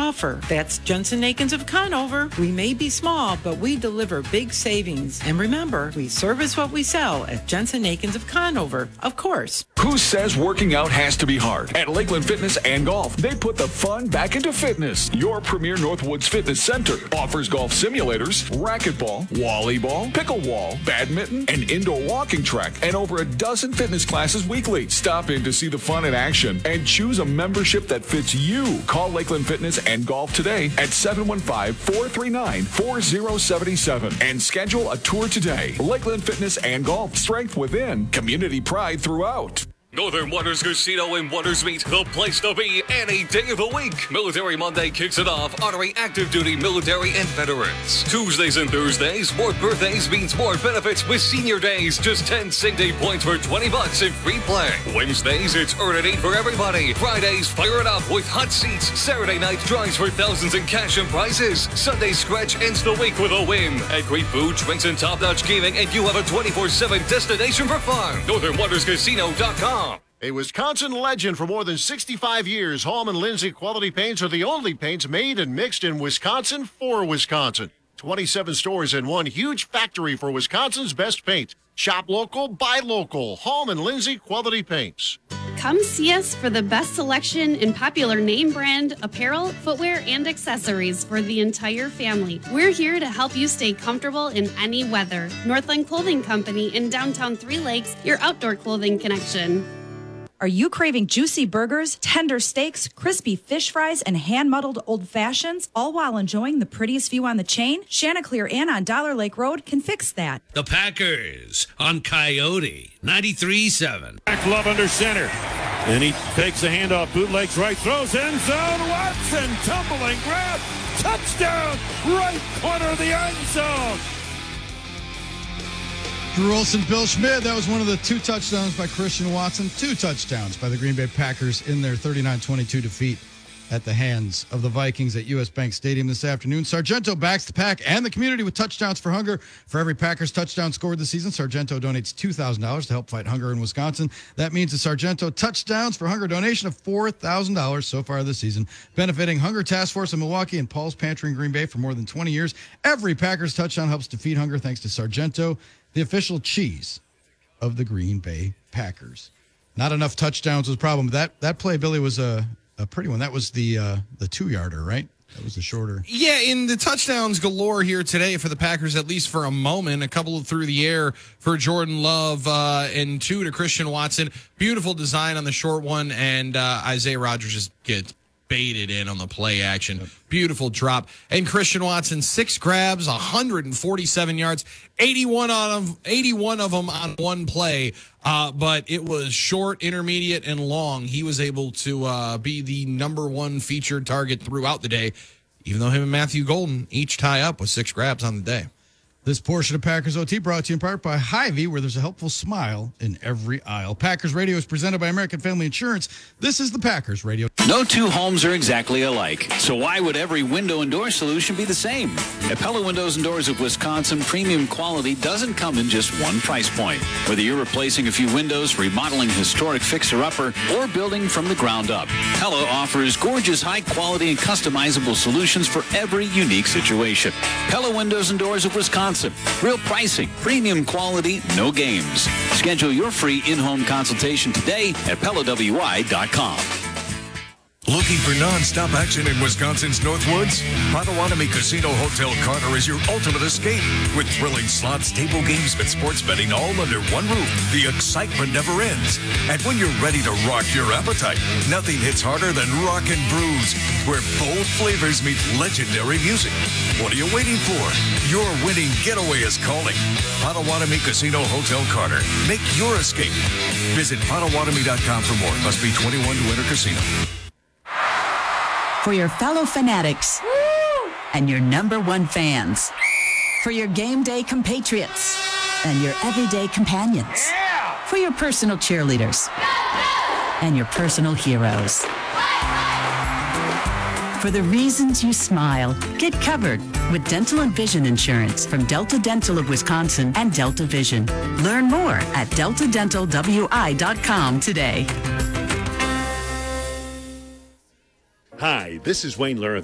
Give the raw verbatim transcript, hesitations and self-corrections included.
offer. That's Jensen Akins of Conover. We may be small, but we deliver big savings. And remember, we service what we sell at Jensen Akins of Conover, of course. Who says working out has to be hard? At Lakeland Fitness and Golf, they put the fun back into fitness. Your premier Northwoods Fitness Center offers golf simulators, racquetball, volleyball, pickleball, badminton, an indoor walking track, and over a dozen fitness classes weekly. Stop in to see the fun in action and choose a membership that fits you. Call Lakeland Fitness and Golf today at seven one five, four three nine, four zero seven seven and schedule a tour today. Lakeland Fitness and Golf, strength within, community pride throughout. Northern Waters Casino in Waters Meet, the place to be any day of the week. Military Monday kicks it off, honoring active duty military and veterans. Tuesdays and Thursdays, more birthdays means more benefits with senior days. Just ten sick day points for twenty bucks in free play. Wednesdays, it's earn and eat for everybody. Fridays, fire it up with hot seats. Saturday night drives for thousands in cash and prizes. Sunday scratch ends the week with a win. At great food, drinks, and top-notch gaming, and you have a twenty-four seven destination for fun. Northern Waters Casino dot com. A Wisconsin legend for more than sixty-five years, Hallman Lindsay Quality Paints are the only paints made and mixed in Wisconsin for Wisconsin. twenty-seven stores and one huge factory for Wisconsin's best paint. Shop local, buy local. Hallman Lindsay Quality Paints. Come see us for the best selection in popular name brand apparel, footwear, and accessories for the entire family. We're here to help you stay comfortable in any weather. Northland Clothing Company in downtown Three Lakes, your outdoor clothing connection. Are you craving juicy burgers, tender steaks, crispy fish fries, and hand-muddled old fashions, all while enjoying the prettiest view on the chain? Chanticleer Inn on Dollar Lake Road can fix that. The Packers on Coyote ninety-three seven. Back Love under center. And he takes the handoff, bootlegs right, throws end zone. Watson tumbling, grab, touchdown, right corner of the end zone. Drew Olson, Bill Schmidt. That was one of the two touchdowns by Christian Watson. Two touchdowns by the Green Bay Packers in their thirty-nine twenty-two defeat at the hands of the Vikings at U S. Bank Stadium this afternoon. Sargento backs the Pack and the community with Touchdowns for Hunger. For every Packers touchdown scored this season, Sargento donates two thousand dollars to help fight hunger in Wisconsin. That means a Sargento Touchdowns for Hunger donation of four thousand dollars so far this season, benefiting Hunger Task Force in Milwaukee and Paul's Pantry in Green Bay for more than twenty years. Every Packers touchdown helps defeat hunger thanks to Sargento, the official cheese of the Green Bay Packers. Not enough touchdowns was a problem. That that play, Billy, was a, a pretty one. That was the uh, the two-yarder, right? That was the shorter. Yeah, in the touchdowns galore here today for the Packers, at least for a moment. A couple through the air for Jordan Love uh, and two to Christian Watson. Beautiful design on the short one, and uh, Isaiah Rodgers just gets baited in on the play action. Yep. Beautiful drop. And Christian Watson, six grabs, one hundred forty-seven yards, eighty-one on them, eighty-one of them on one play. Uh, but it was short, intermediate, and long. He was able to uh, be the number one featured target throughout the day, even though him and Matthew Golden each tie up with six grabs on the day. This portion of Packers O T brought to you in part by Hy-Vee, where there's a helpful smile in every aisle. Packers Radio is presented by American Family Insurance. This is the Packers Radio. No two homes are exactly alike, so why would every window and door solution be the same? At Pella Windows and Doors of Wisconsin, premium quality doesn't come in just one price point. Whether you're replacing a few windows, remodeling a historic fixer-upper, or building from the ground up, Pella offers gorgeous, high-quality, and customizable solutions for every unique situation. Pella Windows and Doors of Wisconsin. Real pricing, premium quality, no games. Schedule your free in-home consultation today at Pella W I dot com. Looking for non-stop action in Wisconsin's Northwoods? Potawatomi Casino Hotel Carter is your ultimate escape. With thrilling slots, table games, and sports betting all under one roof, the excitement never ends. And when you're ready to rock your appetite, nothing hits harder than Rock and Brews, where bold flavors meet legendary music. What are you waiting for? Your winning getaway is calling. Potawatomi Casino Hotel Carter. Make your escape. Visit Potawatomi dot com for more. Must be twenty-one to enter casino. For your fellow fanatics Woo! And your number one fans. For your game day compatriots and your everyday companions. Yeah! For your personal cheerleaders and your personal heroes. For the reasons you smile, get covered with dental and vision insurance from Delta Dental of Wisconsin and Delta Vision. Learn more at delta dental w i dot com today. Hi, this is Wayne Lerner.